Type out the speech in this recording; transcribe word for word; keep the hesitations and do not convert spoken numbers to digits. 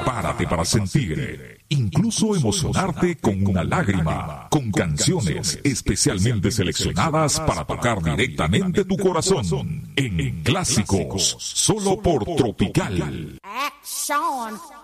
Prepárate para sentir, incluso emocionarte con una lágrima, con canciones especialmente seleccionadas para tocar directamente tu corazón. En Clásicos, solo por Tropical. Action.